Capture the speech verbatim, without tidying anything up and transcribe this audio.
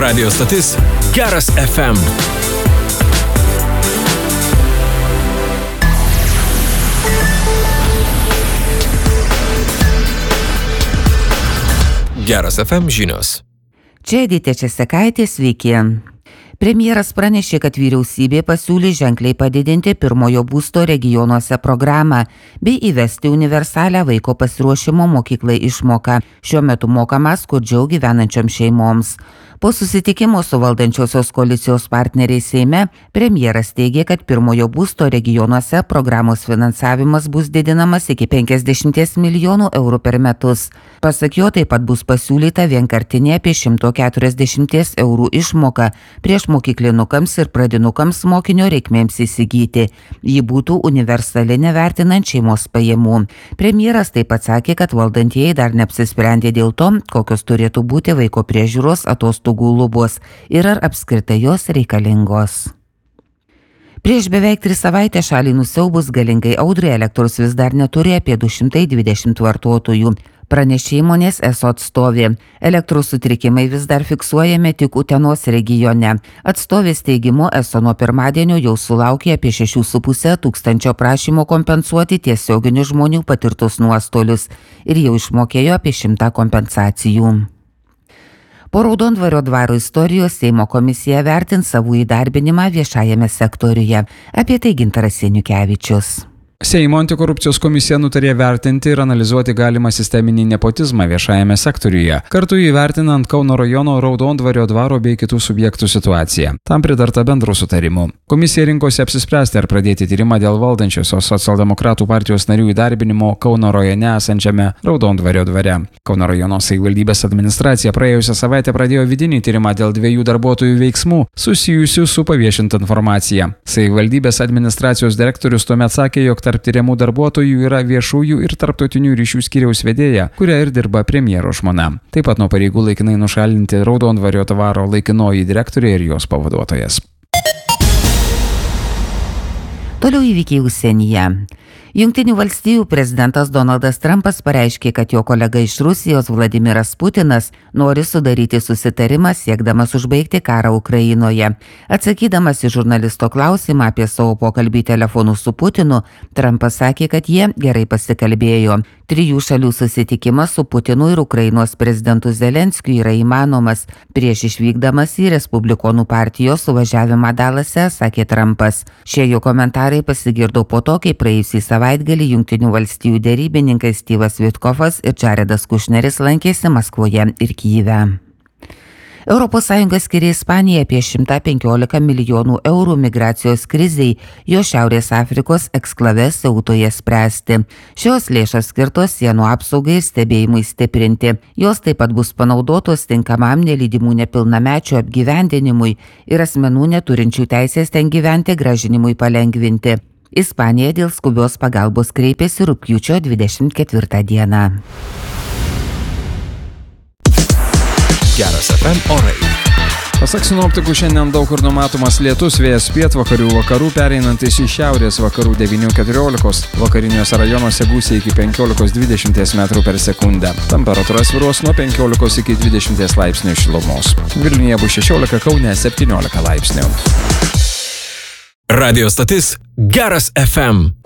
Radio stotis Geras F M. Geras F M žinios. Čia Edita Česekaitė, sveiki. Premjeras pranešė, kad vyriausybė pasiūlė ženkliai padidinti pirmojo būsto regionuose programą bei įvesti universalią vaiko pasiruošimo mokyklai išmoką, šiuo metu mokama skurdžiau gyvenančiom šeimoms. Po susitikimo su valdančiosios koalicijos partneriais Seime, premjeras teigė, kad pirmojo būsto regionuose programos finansavimas bus didinamas iki penkiasdešimt milijonų eurų per metus. Pasak jo, taip pat bus pasiūlyta vienkartinė apie šimto keturiasdešimt eurų išmoka prieš mokyklinukams ir pradinukams mokinio reikmėms įsigyti. Ji būtų universali nevertinant šeimos pajamų. Premjeras taip pat sakė, kad valdantieji dar neapsisprendė dėl to, kokios turėtų būti vaiko priežiūros atostogų lubos ir ar apskritai jos reikalingos. Prieš beveik tris savaitės šalį nusiaubus galingai audrai elektros vis dar neturi apie du šimtai dvidešimt vartotojų. Pranešė įmonės ESO atstovė. Elektros sutrikimai vis dar fiksuojami tik Utenos regione. Atstovės teigimu ESO nuo pirmadienio jau sulaukė apie šešių su puse tūkstančio prašymų kompensuoti tiesioginius žmonių patirtus nuostolius ir jau išmokėjo apie šimtą kompensacijų. Po Raudondvario dvaro istorijos Seimo komisija vertins savų įdarbinimą viešajame sektoriuje. Apie tai Gintaras Seniukevičius. Seimo antikorupcijos komisija nutarė vertinti ir analizuoti galimą sisteminį nepotizmą viešajame sektoriuje, kartu įvertinant Kauno rajono Raudondvario dvaro bei kitų subjektų situaciją. Tam pritarta bendrų sutarimų. Komisija rinkosi apsispręsti ar pradėti tyrimą dėl valdančiosios socialdemokratų partijos narių įdarbinimo Kauno rajone esančiame Raudondvario dvare. Kauno rajono savivaldybės administracija praėjusią savaitę pradėjo vidinį tyrimą dėl dviejų darbuotojų veiksmų susijusių su paviešinta informacija. Savivaldybės administracijos direktorius tuomet sakė, jog tarp tyriamų darbuotojų yra viešųjų ir tarptautinių ryšių skyriaus vedėja, kuria ir dirba premjero žmona. Taip pat nuo pareigų laikinai nušalinti Raudondvario dvaro laikinoji direktorė ir jos pavaduotojas. Toliau įvykiai užsienyje. Jungtinių valstijų prezidentas Donaldas Trumpas pareiškė, kad jo kolega iš Rusijos Vladimiras Putinas nori sudaryti susitarimą siekdamas užbaigti karą Ukrainoje. Atsakydamas į žurnalisto klausimą apie savo pokalbį telefonu su Putinu, Trumpas sakė, kad jie gerai pasikalbėjo. Trijų šalių susitikimas su Putinu ir Ukrainos prezidentu Zelenskiu yra įmanomas prieš išvykdamas į Respublikonų partijos suvažiavimą Dalase, sakė Trumpas. Šie jo komentarai pasigirdo po to, kai praėjusį savaitgalį Jungtinių valstijų derybininkai Styvas Vitkofas ir Jaredas Kušneris lankėsi Maskvoje ir Kyjive. Europos Sąjunga skiria Ispanijai apie šimtą penkiolika milijonų eurų migracijos krizei jo Šiaurės Afrikos eksklave Siautoje spręsti. Šios lėšos skirtos sienų apsaugai ir stebėjimui stiprinti. Jos taip pat bus panaudotos tinkamam nelydimų nepilnamečių apgyvendinimui ir asmenų neturinčių teisės ten gyventi grąžinimui palengvinti. Ispanija dėl skubios pagalbos kreipėsi rugpjūčio dvidešimt ketvirtą dieną. Geras F M orai. Pasak sinoptikų, šiandien daug kur numatomas lietus, vėjas pietvakarių vakarų pereinantis į šiaurės vakarų devynių keturiolikos, vakariniuose rajonuose gūsiai iki penkiolikos dvidešimt metrų per sekundę. Temperatūra svyruos nuo penkiolikos iki dvidešimt laipsnių šilumos. Vilniuje bus šešiolika, Kaune septyniolika laipsnių. Radio stotis Geras F M.